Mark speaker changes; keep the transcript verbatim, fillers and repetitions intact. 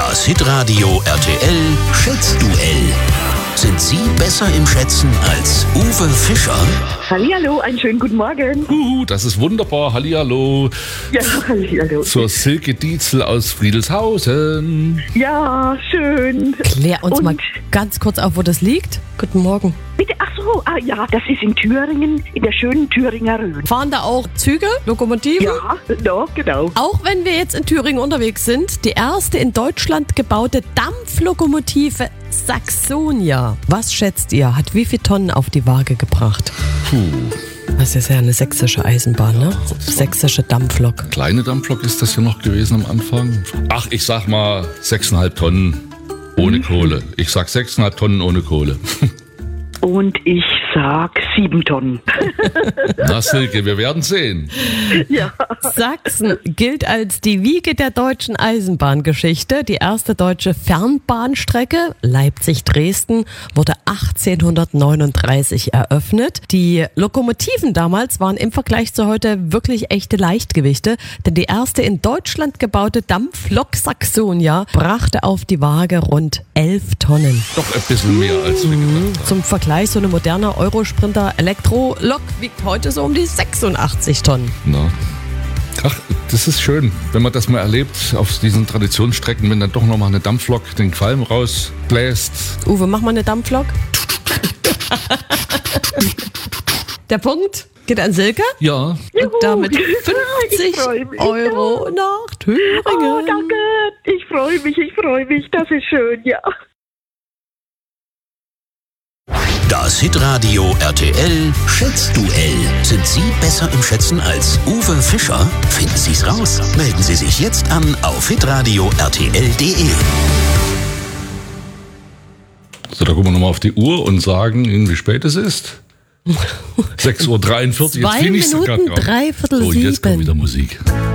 Speaker 1: Das Hitradio R T L Schätzduell. Sind Sie besser im Schätzen als Uwe Fischer?
Speaker 2: Hallihallo, einen schönen guten Morgen.
Speaker 3: Uh, das ist wunderbar. Hallihallo.
Speaker 2: Ja, hallihallo.
Speaker 3: Zur Silke Dietzel aus Friedelshausen.
Speaker 2: Ja, schön.
Speaker 4: Klär uns
Speaker 2: Und-
Speaker 4: mal ganz kurz auf, wo das liegt. Guten Morgen.
Speaker 2: Bitte, ach so, ah ja, das ist in Thüringen, in der schönen Thüringer Rhön.
Speaker 4: Fahren da auch Züge, Lokomotiven?
Speaker 2: Ja, ja, genau.
Speaker 4: Auch wenn wir jetzt in Thüringen unterwegs sind, die erste in Deutschland gebaute Dampflokomotive Saxonia. Was schätzt ihr, hat wie viele Tonnen auf die Waage gebracht?
Speaker 3: Puh.
Speaker 4: Das ist ja eine sächsische Eisenbahn, ne? Sächsische Dampflok.
Speaker 3: Kleine Dampflok ist das ja noch gewesen am Anfang. Ach, ich sag mal sechseinhalb Tonnen ohne Kohle. Ich sag sechseinhalb Tonnen ohne Kohle.
Speaker 2: Und ich sag sieben Tonnen.
Speaker 3: Na Silke, wir werden sehen.
Speaker 2: Ja.
Speaker 4: Sachsen gilt als die Wiege der deutschen Eisenbahngeschichte. Die erste deutsche Fernbahnstrecke Leipzig-Dresden wurde achtzehnhundertneununddreißig eröffnet. Die Lokomotiven damals waren im Vergleich zu heute wirklich echte Leichtgewichte, denn die erste in Deutschland gebaute Dampflok Saxonia brachte auf die Waage rund elf Tonnen.
Speaker 3: Doch ein bisschen mehr als wir gedacht haben.
Speaker 4: Zum Vergleich, so eine moderne Eurosprinter Elektrolok wiegt heute so um die sechsundachtzig Tonnen.
Speaker 3: Na. Ach, das ist schön, wenn man das mal erlebt auf diesen Traditionsstrecken, wenn dann doch nochmal eine Dampflok den Qualm rausbläst.
Speaker 4: Uwe, mach mal eine Dampflok. Der Punkt geht an Silke.
Speaker 3: Ja,
Speaker 4: Und damit
Speaker 2: Ich
Speaker 4: fünfzig
Speaker 2: freu mich.
Speaker 4: Euro nach Thüringen.
Speaker 2: Oh, danke. Ich freue mich, ich freue mich. Das ist schön, ja.
Speaker 1: Das Hitradio R T L Schätzduell. Sind Sie besser im Schätzen als Uwe Fischer? Finden Sie's raus. Melden Sie sich jetzt an auf hitradio r t l punkt d e.
Speaker 3: so, da gucken wir nochmal auf die Uhr und sagen Ihnen, wie spät es ist. sechs Uhr dreiundvierzig.
Speaker 4: Zwei
Speaker 3: Jetzt bin ich sogar
Speaker 4: Minuten,
Speaker 3: drauf.
Speaker 4: dreiviertel
Speaker 3: So, jetzt kommt
Speaker 4: sieben.
Speaker 3: wieder Musik.